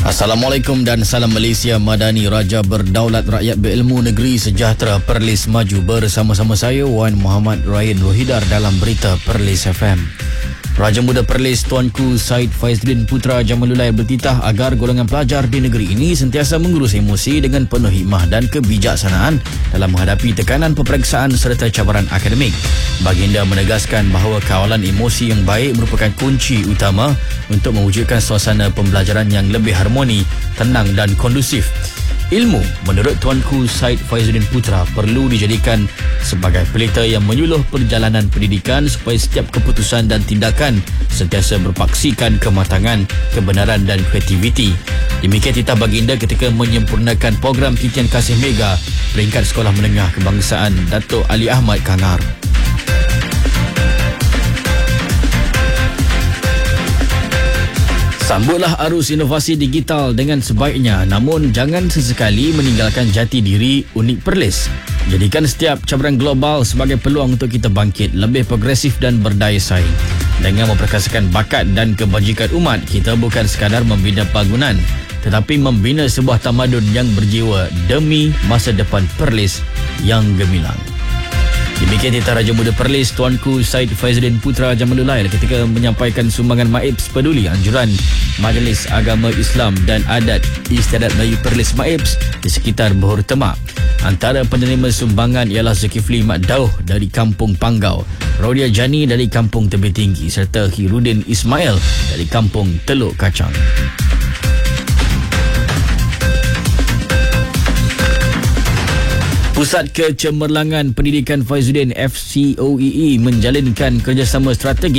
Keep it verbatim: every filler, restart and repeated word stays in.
Assalamualaikum dan salam Malaysia Madani, Raja berdaulat rakyat berilmu, negeri sejahtera, Perlis maju. Bersama-sama saya Wan Muhammad Ryan Rohidar dalam berita Perlis F M. Raja Muda Perlis Tuanku Syed Faizuddin Putra Jamalulai bertitah agar golongan pelajar di negeri ini sentiasa mengurus emosi dengan penuh hikmah dan kebijaksanaan dalam menghadapi tekanan peperiksaan serta cabaran akademik. Baginda menegaskan bahawa kawalan emosi yang baik merupakan kunci utama untuk mewujudkan suasana pembelajaran yang lebih harmoni, tenang dan kondusif. Ilmu, menurut Tuanku Syed Faizuddin Putra, perlu dijadikan sebagai pelita yang menyuluh perjalanan pendidikan supaya setiap keputusan dan tindakan sentiasa berpaksikan kematangan, kebenaran dan kreativiti. Demikian titah baginda ketika menyempurnakan program Titian Kasih Mega peringkat Sekolah Menengah Kebangsaan Datuk Ali Ahmad Kangar. Sambutlah arus inovasi digital dengan sebaiknya, namun jangan sesekali meninggalkan jati diri unik Perlis. Jadikan setiap cabaran global sebagai peluang untuk kita bangkit, lebih progresif dan berdaya saing. Dengan memperkasakan bakat dan kebajikan umat, kita bukan sekadar membina bangunan, tetapi membina sebuah tamadun yang berjiwa demi masa depan Perlis yang gemilang. Demikian titah Raja Muda Perlis Tuanku Syed Faizuddin Putra Jamalulai ketika menyampaikan sumbangan MAIPS peduli anjuran Majlis Agama Islam dan Adat Istiadat Melayu Perlis MAIPS di sekitar Bahur Temak. Antara penerima sumbangan ialah Zulkifli Mat Dauh dari Kampung Panggau, Rodia Jani dari Kampung Tebing Tinggi serta Hirudin Ismail dari Kampung Teluk Kacang. Pusat Kecemerlangan Pendidikan Faizuddin F C O E E menjalinkan kerjasama strategi